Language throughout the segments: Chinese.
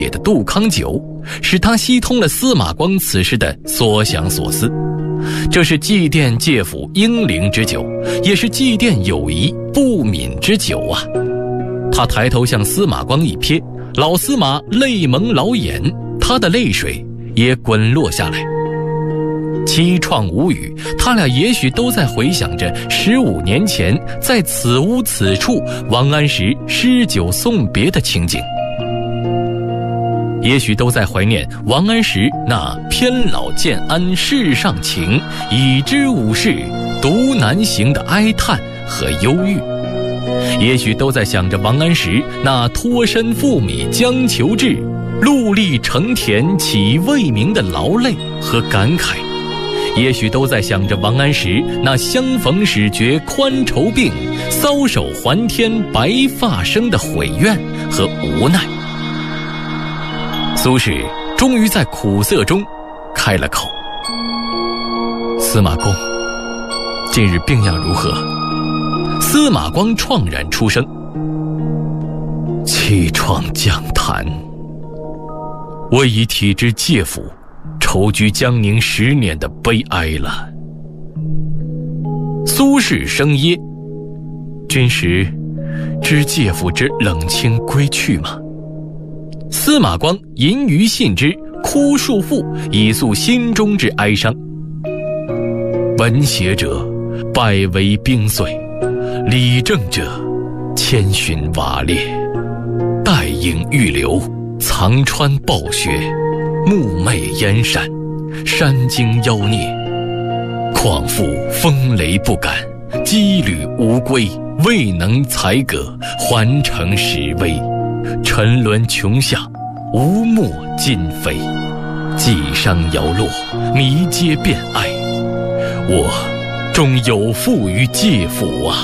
烈的杜康酒，使他悉通了司马光此时的所想所思。这是祭奠介甫英灵之酒，也是祭奠友谊不泯之酒啊！他抬头向司马光一瞥，老司马泪蒙老眼，他的泪水也滚落下来。凄怆无语，他俩也许都在回想着15年前在此屋此处王安石诗酒送别的情景，也许都在怀念王安石那偏老渐安世上情，已知五世独难行的哀叹和忧郁，也许都在想着王安石那脱身赴米将求至，戮力成田岂未明的劳累和感慨，也许都在想着王安石那相逢始觉宽愁病，搔首还天白发生的悔怨和无奈。苏轼终于在苦涩中开了口：司马公，近日病恙如何？司马光怆然出声：气怆将谈，我已体知介甫愁居江宁10年的悲哀了。苏轼声噎：君时知介甫之冷清归去吗？司马光吟于信之，哭数赋，以诉心中之哀伤。文写者败为冰碎，理政者千寻瓦裂，带影预留，藏川暴雪，目昧燕山，山经妖孽，况复风雷不敢，羁旅无归，未能才阁，还城时危，沉沦穷巷，无墨今非，寄伤摇落，弥皆变哀，我终有负于介甫啊！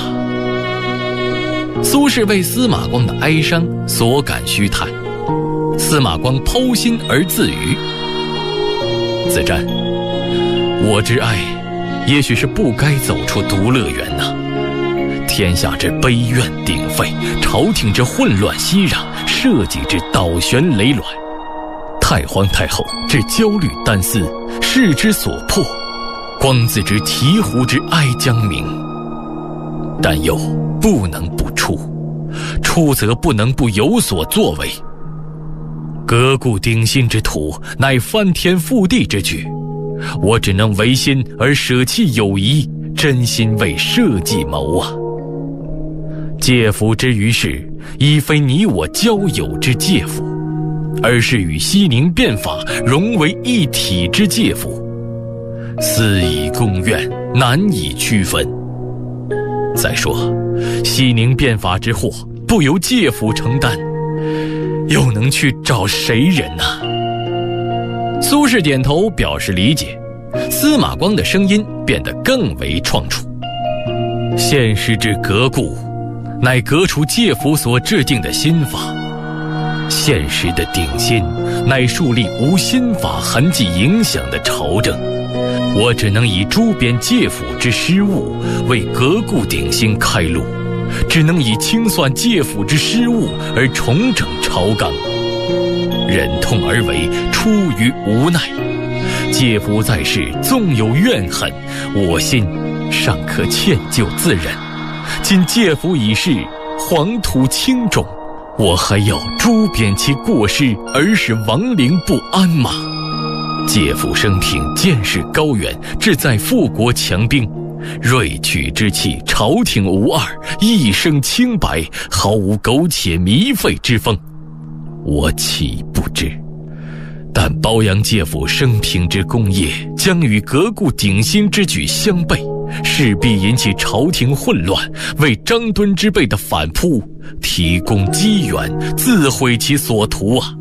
苏轼为司马光的哀伤所感虚叹，司马光剖心而自语：子瞻，我之哀，也许是不该走出独乐园呐。天下之悲怨鼎沸，朝廷之混乱熙攘，社稷之倒悬累卵，太皇太后之焦虑担思，世之所迫，光自之醍醐之哀将鸣。但又不能不出，出则不能不有所作为。革故鼎新之途，乃翻天覆地之举，我只能违心而舍弃友谊，真心为社稷谋啊！介甫之于世，已非你我交友之介甫，而是与西宁变法融为一体之介甫。私以公怨，难以区分。再说，西宁变法之祸，不由介甫承担，又能去找谁人呢？苏轼点头表示理解，司马光的声音变得更为怆楚。现实之革故，乃革除介甫所制定的新法，现实的鼎新，乃树立无新法痕迹影响的朝政。我只能以诛贬介甫之失误，为革故鼎新开路，只能以清算介甫之失误而重整朝纲。忍痛而为，出于无奈。介甫在世，纵有怨恨，我心尚可歉疚自忍。今介甫已逝，黄土轻重，我还要诛贬其过失，而使亡灵不安吗？介甫生平见识高远，志在富国强兵，锐取之气，朝廷无二，一生清白，毫无苟且糜费之风，我岂不知？但褒扬介甫生平之功业，将与革故鼎新之举相悖，势必引起朝廷混乱，为张敦之辈的反扑提供机缘，自毁其所图啊！